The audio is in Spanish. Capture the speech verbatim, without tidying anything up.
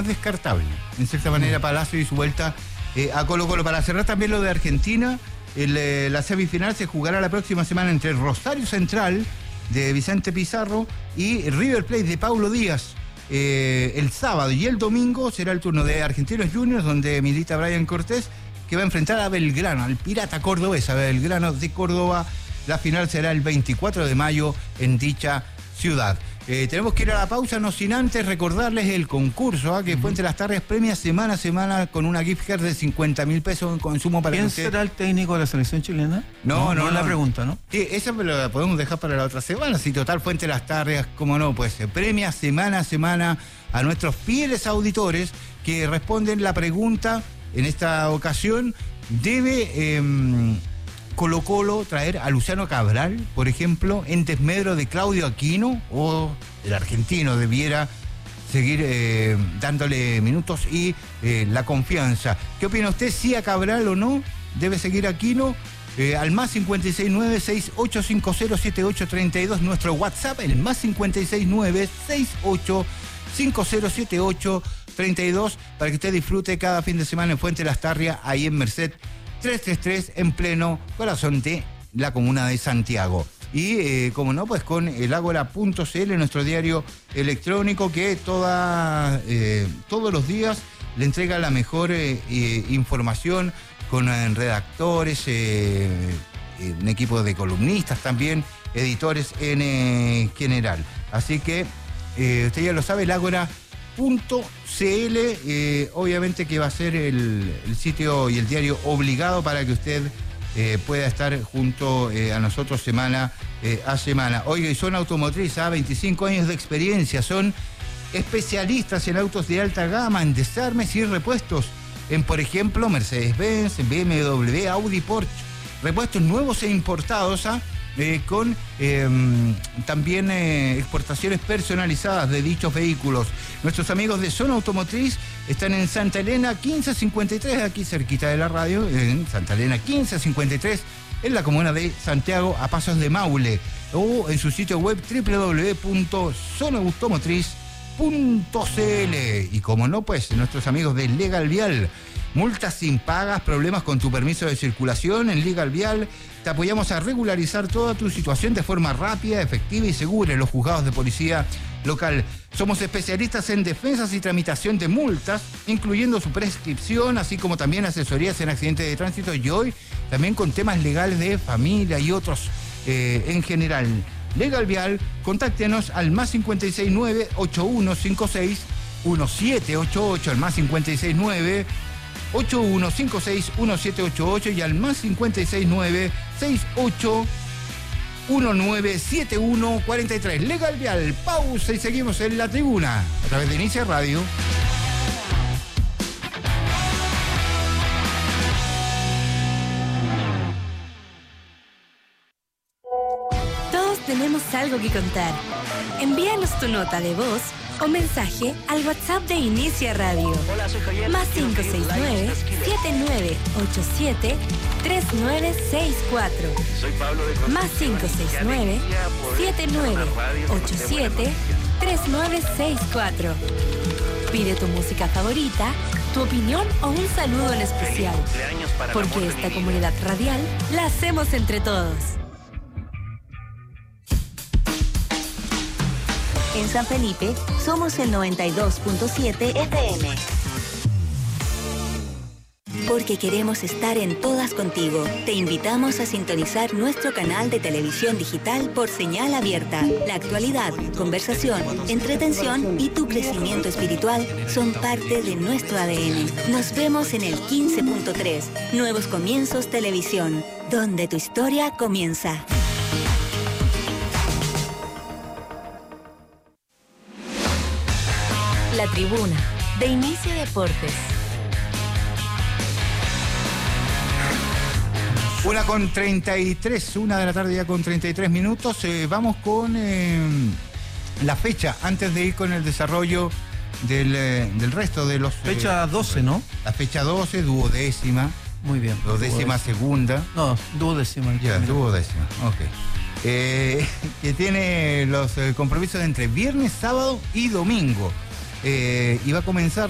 es descartable. En cierta manera, Palacio y su vuelta eh, a Colo Colo. Para cerrar también lo de Argentina, el, eh, la semifinal se jugará la próxima semana entre Rosario Central, de Vicente Pizarro, y River Plate de Paulo Díaz. Eh, el sábado y el domingo será el turno de Argentinos Juniors, donde milita Brian Cortés, que va a enfrentar a Belgrano, al pirata cordobés, a Belgrano de Córdoba. La final será el veinticuatro de mayo en dicha ciudad. Eh, tenemos que ir a la pausa, no sin antes recordarles el concurso, ¿eh? que Fuente Las Tarrias premia semana a semana con una gift card de cincuenta mil pesos en consumo para ¿Quién usted... será el técnico de la selección chilena? No, no, no, no es la no. pregunta, ¿no? Sí, esa me la podemos dejar para la otra semana. Si total Fuente Las Tarrias, cómo no, pues se premia semana a semana a nuestros fieles auditores que responden la pregunta. En esta ocasión, ¿debe eh, Colo Colo traer a Luciano Cabral, por ejemplo, en desmedro de Claudio Aquino, o el argentino debiera seguir eh, dándole minutos y eh, la confianza? ¿Qué opina usted? ¿Sí a Cabral o no? ¿Debe seguir Aquino? Eh, al más cincuenta y seis nueve, seis ocho cinco cero, siete ocho tres dos, nuestro WhatsApp, el más cincuenta y seis nueve, seis ocho cinco cero siete ocho tres dos, para que usted disfrute cada fin de semana en Fuente Las Tarrias, ahí en Merced trescientos treinta y tres, en pleno corazón de la comuna de Santiago. Y, eh, como no, pues con el ágora punto c l, nuestro diario electrónico, que toda, eh, todos los días le entrega la mejor eh, eh, información, con eh, redactores, eh, eh, un equipo de columnistas también, editores en eh, general. Así que eh, usted ya lo sabe, el ágora punto c l, eh, obviamente que va a ser el, el sitio y el diario obligado para que usted eh, pueda estar junto eh, a nosotros semana eh, a semana. Oiga, y son Automotriz, a veinticinco años de experiencia, son especialistas en autos de alta gama, en desarmes y repuestos, en, por ejemplo, Mercedes-Benz, B M W, Audi, Porsche, repuestos nuevos e importados, ¿ah? Eh, con eh, también eh, exportaciones personalizadas de dichos vehículos. Nuestros amigos de Zona Automotriz están en Santa Elena quince cincuenta y tres, aquí cerquita de la radio, en Santa Elena quince cincuenta y tres, en la comuna de Santiago, a pasos de Maule, o en su sitio web doble u doble u doble u punto zona automotriz punto c l. Y como no, pues nuestros amigos de Legal Vial, multas impagas, problemas con tu permiso de circulación. En Legal Vial te apoyamos a regularizar toda tu situación de forma rápida, efectiva y segura en los juzgados de policía local. Somos especialistas en defensas y tramitación de multas, incluyendo su prescripción, así como también asesorías en accidentes de tránsito, y hoy también con temas legales de familia y otros eh, en general. Legal Vial, contáctenos al más cincuenta y seis nueve, ocho uno cinco seis, uno siete ocho ocho, al más cincuenta y seis nueve, ocho uno cinco seis, uno siete ocho ocho, y al más cincuenta y seis nueve, seis ocho uno nueve siete uno cuatro tres. Legal Vial, pausa y seguimos en La Tribuna a través de Inicia Radio. Todos tenemos algo que contar. Envíanos tu nota de voz o mensaje al WhatsApp de Inicia Radio. Hola, soy Javier. Más cinco seis nueve, siete nueve ocho siete, tres nueve seis cuatro. Soy Pablo de Más cinco seis nueve, siete nueve ocho siete, tres nueve seis cuatro. Pide tu música favorita, tu opinión o un saludo en especial. Porque esta comunidad radial la hacemos entre todos. En San Felipe somos el noventa y dos punto siete F M. Porque queremos estar en todas contigo, te invitamos a sintonizar nuestro canal de televisión digital por señal abierta. La actualidad, conversación, entretención y tu crecimiento espiritual son parte de nuestro A D N. Nos vemos en el quince punto tres, Nuevos Comienzos Televisión, donde tu historia comienza. La Tribuna, de Inicia Deportes. Una con treinta y tres, una de la tarde ya con treinta y tres minutos. Eh, vamos con eh, la fecha, antes de ir con el desarrollo del, eh, del resto de los... Fecha eh, doce, ¿no? La fecha doce, duodécima. Muy bien. Duodécima segunda. No, duodécima. Ya, duodécima, ok. Eh, que tiene los eh, compromisos entre viernes, sábado y domingo. Eh, y va a comenzar